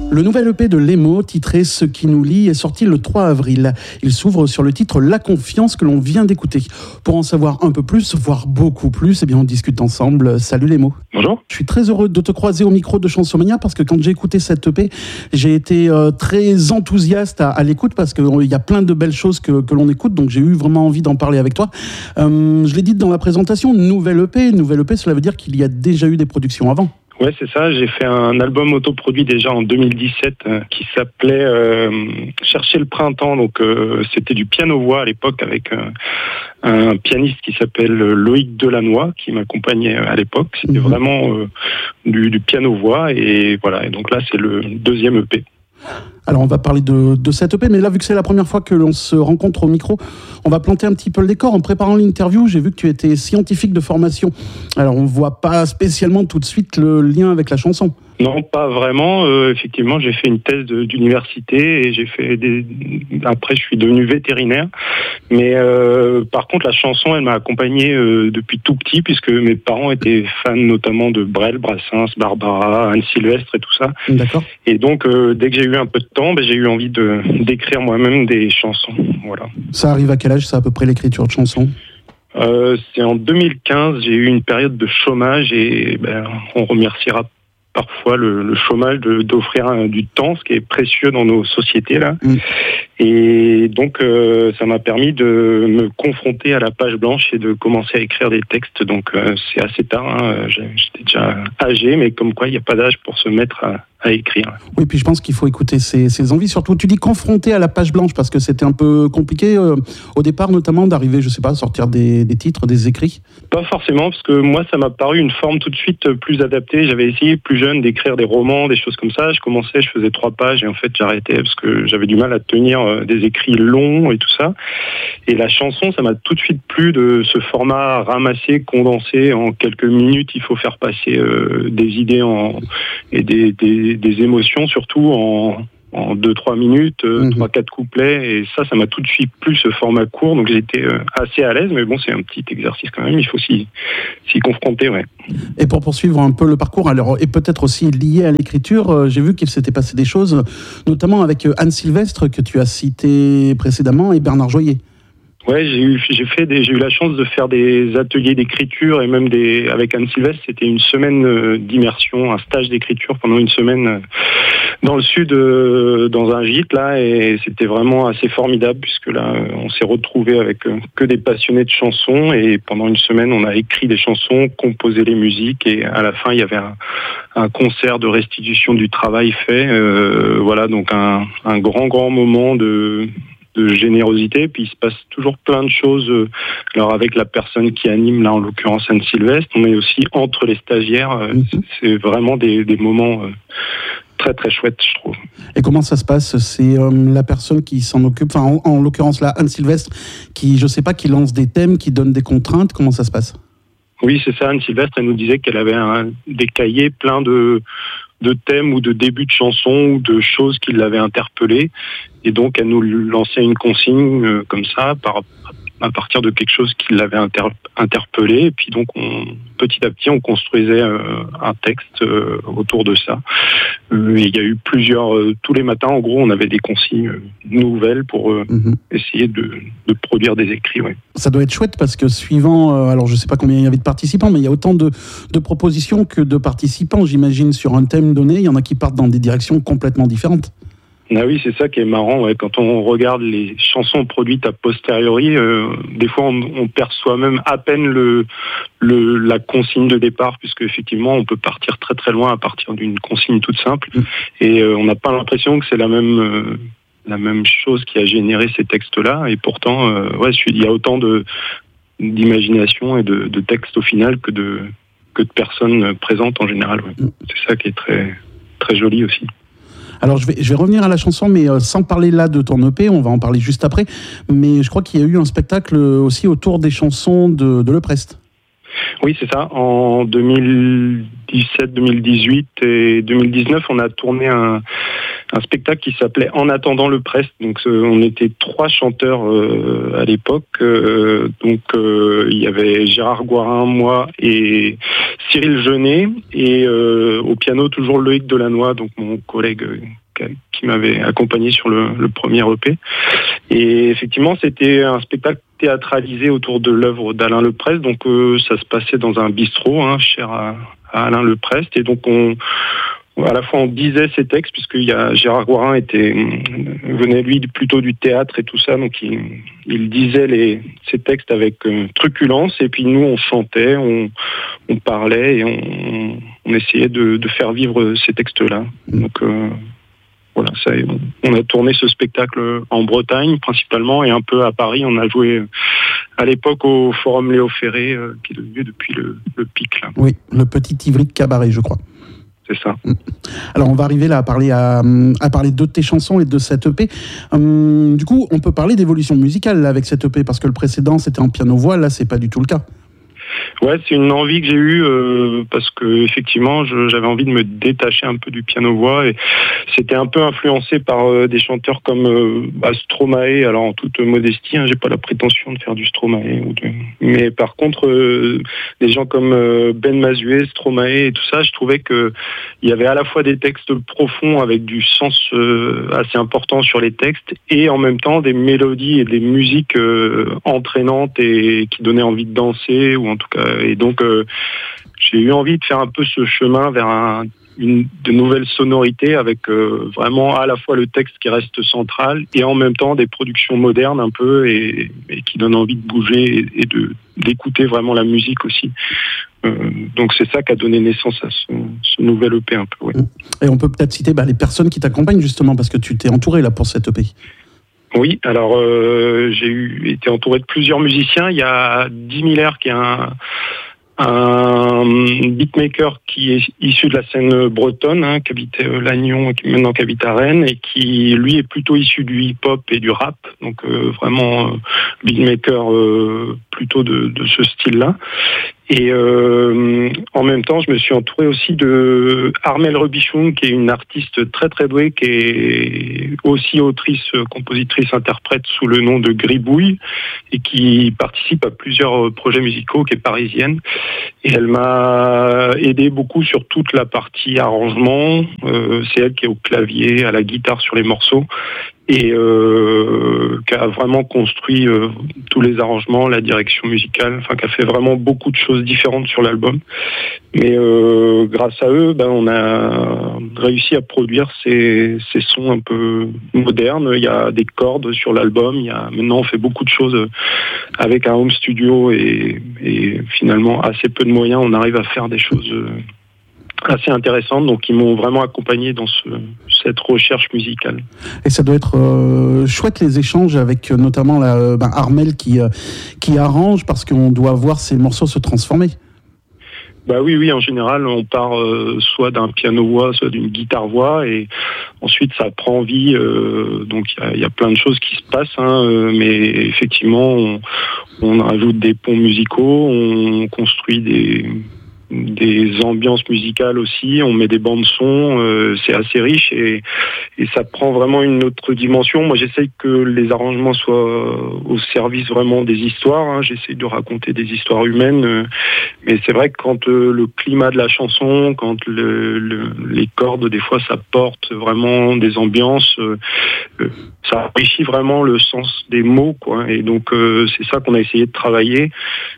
Le nouvel EP de Lemo, titré Ce qui nous lie, est sorti le 3 avril. Il s'ouvre sur le titre La confiance que l'on vient d'écouter. Pour en savoir un peu plus, voire beaucoup plus, eh bien on discute ensemble. Salut Lemo. Bonjour. Je suis très heureux de te croiser au micro de Chansomania parce que quand j'ai écouté cette EP, j'ai été très enthousiaste à l'écoute parce qu'il y a plein de belles choses que l'on écoute, donc j'ai eu vraiment envie d'en parler avec toi. Je l'ai dit dans la présentation, nouvelle EP, cela veut dire qu'il y a déjà eu des productions avant. Ouais, c'est ça. J'ai fait un album autoproduit déjà en 2017 qui s'appelait Chercher le printemps. Donc c'était du piano-voix à l'époque avec un pianiste qui s'appelle Loïc Delannoy qui m'accompagnait à l'époque. C'était vraiment du piano-voix et voilà. Et donc là, c'est le deuxième EP. Alors on va parler de cette EP, mais là vu que c'est la première fois que l'on se rencontre au micro, on va planter un petit peu le décor. En préparant l'interview, j'ai vu que tu étais scientifique de formation. Alors on voit pas spécialement tout de suite le lien avec la chanson. Non, pas vraiment. Effectivement, j'ai fait une thèse d'université et j'ai fait après, je suis devenu vétérinaire. Mais par contre, la chanson, elle m'a accompagné depuis tout petit, puisque mes parents étaient fans notamment de Brel, Brassens, Barbara, Anne Sylvestre et tout ça. D'accord. Et donc, dès que j'ai eu un peu de temps, j'ai eu envie d'écrire moi-même des chansons. Voilà. Ça arrive à quel âge, ça, à peu près, l'écriture de chansons ? C'est en 2015, j'ai eu une période de chômage et on remerciera parfois le chômage d'offrir du temps, ce qui est précieux dans nos sociétés là. Et donc ça m'a permis de me confronter à la page blanche et de commencer à écrire des textes. Donc c'est assez tard, j'étais déjà âgé, mais comme quoi il n'y a pas d'âge pour se mettre à écrire. Oui, puis je pense qu'il faut écouter ses envies. Surtout, tu dis confronté à la page blanche parce que c'était un peu compliqué au départ, notamment d'arriver, je sais pas, à sortir des titres, des écrits. Pas forcément, parce que moi, ça m'a paru une forme tout de suite plus adaptée. J'avais essayé plus jeune d'écrire des romans, des choses comme ça. Je commençais, je faisais 3 pages et en fait, j'arrêtais parce que j'avais du mal à tenir des écrits longs et tout ça. Et la chanson, ça m'a tout de suite plu de ce format ramassé, condensé en quelques minutes. Il faut faire passer des idées et des émotions, surtout en 2-3 minutes, 3-4 couplets, et ça m'a tout de suite plu, ce format court, donc j'étais assez à l'aise, mais bon, c'est un petit exercice quand même, il faut s'y confronter, ouais. Et pour poursuivre un peu le parcours, alors, et peut-être aussi lié à l'écriture, j'ai vu qu'il s'était passé des choses, notamment avec Anne Sylvestre, que tu as cité précédemment, et Bernard Joyer. Ouais, j'ai eu la chance de faire des ateliers d'écriture et même avec Anne Sylvestre, c'était une semaine d'immersion, un stage d'écriture pendant une semaine dans le sud, dans un gîte là, et c'était vraiment assez formidable puisque là, on s'est retrouvés avec que des passionnés de chansons et pendant une semaine, on a écrit des chansons, composé les musiques et à la fin, il y avait un concert de restitution du travail fait. Voilà, donc un grand moment de générosité, puis il se passe toujours plein de choses. Alors avec la personne qui anime, là en l'occurrence Anne Sylvestre, mais aussi entre les stagiaires, c'est vraiment des moments très très chouettes, je trouve. Et comment ça se passe ? C'est la personne qui s'en occupe, enfin en l'occurrence là Anne Sylvestre, qui qui lance des thèmes, qui donne des contraintes. Comment ça se passe ? Oui, c'est ça. Anne Sylvestre, elle nous disait qu'elle avait des cahiers pleins de thèmes ou de débuts de chansons ou de choses qui l'avaient interpellée. Et donc, elle nous lançait une consigne comme ça, à partir de quelque chose qui l'avait interpellé. Et puis donc, petit à petit, on construisait un texte autour de ça. Et il y a eu tous les matins, en gros, on avait des consignes nouvelles pour essayer de produire des écrits. Ouais. Ça doit être chouette parce que suivant, alors je ne sais pas combien il y avait de participants, mais il y a autant de propositions que de participants, j'imagine, sur un thème donné. Il y en a qui partent dans des directions complètement différentes. Ah oui, c'est ça qui est marrant. Ouais. Quand on regarde les chansons produites a posteriori, des fois on perçoit même à peine la consigne de départ, puisque effectivement on peut partir très très loin à partir d'une consigne toute simple, et on n'a pas l'impression que c'est la même chose qui a généré ces textes-là. Et pourtant, il y a autant d'imagination et de textes au final que de personnes présentes en général. Ouais. C'est ça qui est très très joli aussi. Alors je vais revenir à la chanson, mais sans parler là de ton EP, on va en parler juste après. Mais je crois qu'il y a eu un spectacle aussi autour des chansons de Le Prest. Oui, c'est ça. En 2017, 2018 et 2019, on a tourné un spectacle qui s'appelait En attendant le Prest. Donc on était 3 chanteurs à l'époque. Donc il y avait Gérard Gouarin, moi et Cyril Jeunet, et au piano toujours Loïc Delannoy, donc mon collègue qui m'avait accompagné sur le premier EP. Et effectivement, c'était un spectacle théâtralisé autour de l'œuvre d'Alain Leprest. Donc ça se passait dans un bistrot, cher à Alain Leprest. Et donc à la fois on disait ses textes, puisque Gérard Gouarin venait lui plutôt du théâtre et tout ça, donc il disait ses textes avec truculence, et puis nous on chantait, on parlait, et on essayait de faire vivre ces textes-là. Donc voilà, on a tourné ce spectacle en Bretagne principalement, et un peu à Paris. On a joué à l'époque au Forum Léo Ferré, qui est devenu depuis le PIC. Là. Oui, le Petit Ivry Cabaret, je crois. C'est ça. Alors on va arriver là à parler de tes chansons et de cette EP. Du coup, on peut parler d'évolution musicale là, avec cette EP, parce que le précédent c'était en piano-voix, là c'est pas du tout le cas. Ouais, c'est une envie que j'ai eue parce que effectivement, j'avais envie de me détacher un peu du piano-voix, et c'était un peu influencé par des chanteurs comme Stromae. Alors en toute modestie, j'ai pas la prétention de faire du Stromae, mais par contre, des gens comme Ben Mazué, Stromae et tout ça, je trouvais que il y avait à la fois des textes profonds avec du sens assez important sur les textes, et en même temps des mélodies et des musiques entraînantes et qui donnaient envie de danser, ou en tout cas. Et donc, j'ai eu envie de faire un peu ce chemin vers de nouvelles sonorités, avec vraiment à la fois le texte qui reste central, et en même temps des productions modernes un peu, et qui donnent envie de bouger et d'écouter vraiment la musique aussi. Donc c'est ça qui a donné naissance à ce nouvel EP un peu. Ouais. Et on peut peut-être citer les personnes qui t'accompagnent justement, parce que tu t'es entouré là pour cette EP. Oui, alors j'ai été entouré de plusieurs musiciens. Il y a Di Miller qui est un beatmaker qui est issu de la scène bretonne, qui habitait Lannion, qui maintenant habite à Rennes, et qui lui est plutôt issu du hip-hop et du rap, donc vraiment beatmaker plutôt de ce style-là. Et en même temps, je me suis entouré aussi de Armelle Robichon, qui est une artiste très très douée, qui est aussi autrice, compositrice, interprète sous le nom de Gribouille, et qui participe à plusieurs projets musicaux, qui est parisienne. Et elle m'a aidé beaucoup sur toute la partie arrangement. C'est elle qui est au clavier, à la guitare sur les morceaux, et qui a vraiment construit tous les arrangements, la direction musicale, qui a fait vraiment beaucoup de choses différentes sur l'album. Mais grâce à eux, on a réussi à produire ces sons un peu modernes. Il y a des cordes sur l'album. Maintenant, on fait beaucoup de choses avec un home studio, et finalement, assez peu de moyens, on arrive à faire des choses assez intéressantes. Donc ils m'ont vraiment accompagné dans cette recherche musicale. Et ça doit être chouette, les échanges avec notamment Armelle qui arrange, parce qu'on doit voir ces morceaux se transformer. Oui, en général, on part soit d'un piano-voix, soit d'une guitare-voix, et ensuite ça prend vie. Donc il y a plein de choses qui se passent, mais effectivement, on rajoute des ponts musicaux, on construit des ambiances musicales aussi, on met des bandes son, c'est assez riche, et ça prend vraiment une autre dimension. Moi, j'essaye que les arrangements soient au service vraiment des histoires, j'essaye de raconter des histoires humaines, mais c'est vrai que quand le climat de la chanson, quand les cordes, des fois, ça porte vraiment des ambiances, ça enrichit vraiment le sens des mots, quoi. Et donc c'est ça qu'on a essayé de travailler.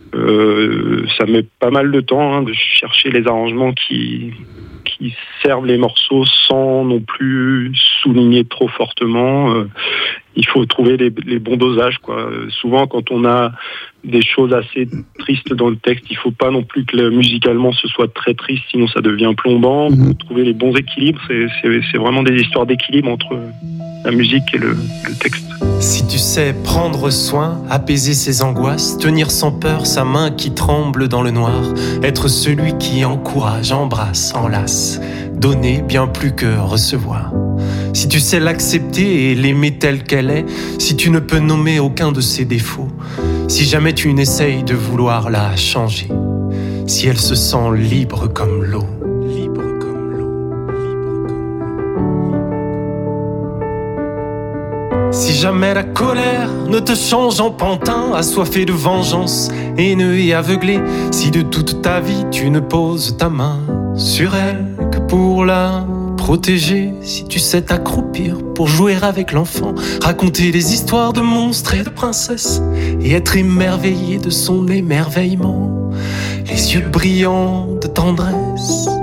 Ça met pas mal de temps de chercher les arrangements qui servent les morceaux sans non plus souligner trop fortement. Il faut trouver les bons dosages, quoi. Souvent, quand on a des choses assez tristes dans le texte, il faut pas non plus que musicalement ce soit très triste, sinon ça devient plombant. Il faut trouver les bons équilibres. C'est vraiment des histoires d'équilibre entre la musique et le texte. Si tu sais prendre soin, apaiser ses angoisses, tenir sans peur sa main qui tremble dans le noir, être celui qui encourage, embrasse, enlace, donner bien plus que recevoir. Si tu sais l'accepter et l'aimer telle qu'elle est, si tu ne peux nommer aucun de ses défauts, si jamais tu n'essayes de vouloir la changer, si elle se sent libre comme l'eau. Si jamais la colère ne te change en pantin, assoiffé de vengeance, haineux et aveuglé, si de toute ta vie tu ne poses ta main sur elle que pour la protéger, si tu sais t'accroupir pour jouer avec l'enfant, raconter des histoires de monstres et de princesses, et être émerveillé de son émerveillement, les yeux brillants de tendresse.